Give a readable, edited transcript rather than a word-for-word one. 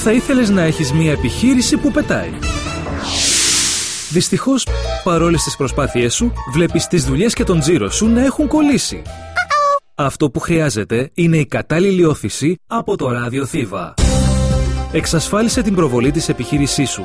θα ήθελες να έχεις μια επιχείρηση που πετάει. Δυστυχώς, παρόλες τις προσπάθειές σου, βλέπεις τις δουλειές και τον τζίρο σου να έχουν κολλήσει. Αυτό που χρειάζεται είναι η κατάλληλη όθηση από το ράδιο Θήβα. Εξασφάλισε την προβολή της επιχείρησής σου